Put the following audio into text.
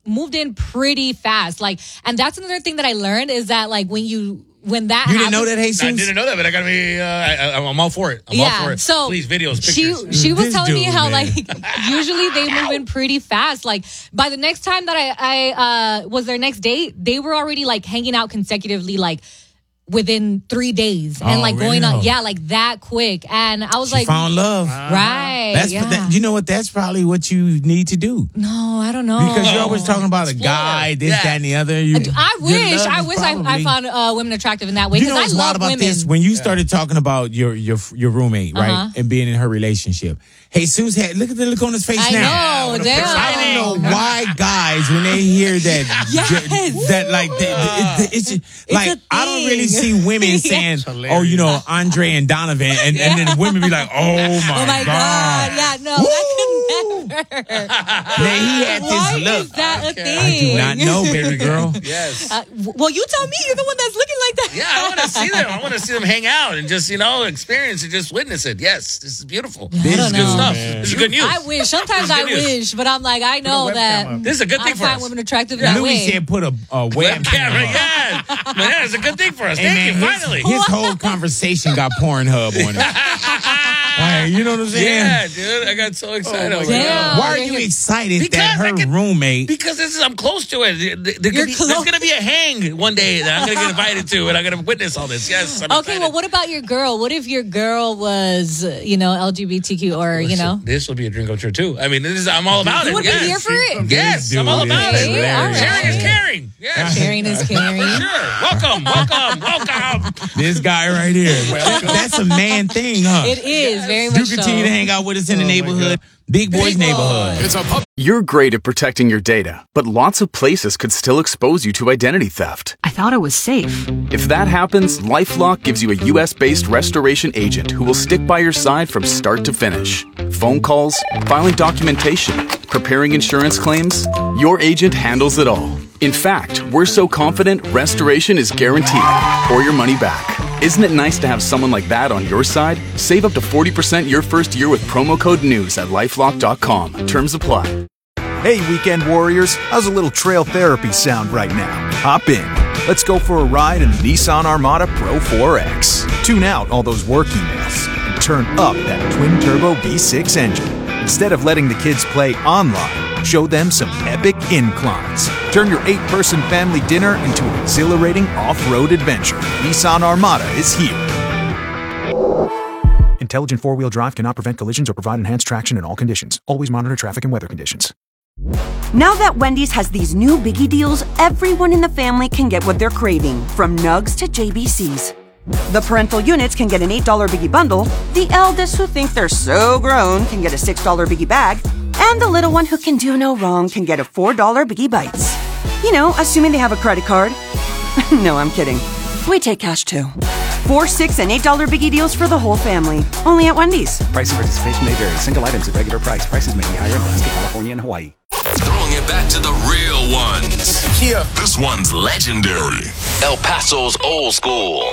moved in pretty fast. Like, and that's another thing that I learned is that like when that you didn't know that, Jesus? I didn't know that, but I gotta be. I'm all for it. I'm all for it. So please, videos, pictures. She was telling me how man. like usually they move in pretty fast. Like by the next time that I was their next date, they were already like hanging out consecutively, like within 3 days, and like going on, like that quick. And I was like, found love, right? That's you know what? That's probably what you need to do. No, I don't know, because you're always talking about a guy, this, that, and the other. I wish I found women attractive in that way. You know I what's love wild about women. this? When you started talking about your roommate, right, and being in her relationship, Jesus had look at the look on his face now. I know, damn. I don't know why guys when they hear that that like it's like I don't really see women saying, "Oh, you know, Andre and Donovan," and then women be like, "Oh my god, yeah, no, I could never." Man, he had this look. Is that a thing? I do not know, baby girl. Yes. Well, you tell me. You're the one that's looking like that. Yeah, I want to see them. I want to see them hang out and just experience it, just witness it. Yes, this is beautiful. This is good stuff. Man. This is good news. I wish. Sometimes I wish, but I'm like, I know that this is a good thing for I find us. women attractive that Louis way. said put a webcam. Yeah, man, that is a good thing for us. Thank you. Finally, his whole conversation got Pornhub on it. Like, you know what I'm saying? Yeah, dude, I got so excited. Why are you excited that her roommate? Because I'm close to it. There's going to be a hang one day that I'm going to get invited to, and I'm going to witness all this. Yes. I'm excited. Well, what about your girl? What if your girl was, LGBTQ or, This will be a drink culture too. I mean, I'm all about it. You would be here for it? Yes, I'm all about it. Right. Sharing is caring. Yes. Sharing is caring. Sure. Welcome. This guy right here. That's a man thing, huh? It is, very much so. You continue to hang out with us in the neighborhood. Big Boys neighborhood. You're great at protecting your data, but lots of places could still expose you to identity theft. I thought it was safe. If that happens, LifeLock gives you a US-based restoration agent who will stick by your side from start to finish. Phone calls, filing documentation, preparing insurance claims, your agent handles it all. In fact, we're so confident restoration is guaranteed or your money back. Isn't it nice to have someone like that on your side? Save up to 40% your first year with promo code NEWS at LifeLock.com. Terms apply. Hey, weekend warriors, how's a little trail therapy sound right now? Hop in. Let's go for a ride in the Nissan Armada Pro 4X. Tune out all those work emails and turn up that twin-turbo V6 engine. Instead of letting the kids play online, show them some epic inclines. Turn your 8-person family dinner into an exhilarating off-road adventure. Nissan Armada is here. Intelligent four-wheel drive cannot prevent collisions or provide enhanced traction in all conditions. Always monitor traffic and weather conditions. Now that Wendy's has these new biggie deals, everyone in the family can get what they're craving, from nugs to JBCs. The parental units can get an $8 biggie bundle, the eldest who think they're so grown can get a $6 biggie bag, and the little one who can do no wrong can get a $4 biggie bites. You know, assuming they have a credit card. No, I'm kidding. We take cash too. 4, 6, and $8 biggie deals for the whole family. Only at Wendy's. Price and participation may vary. Single items at regular price. Prices may be higher in Alaska, California, and Hawaii. Throwing it back to the real ones. Yeah. This one's legendary. El Paso's old school.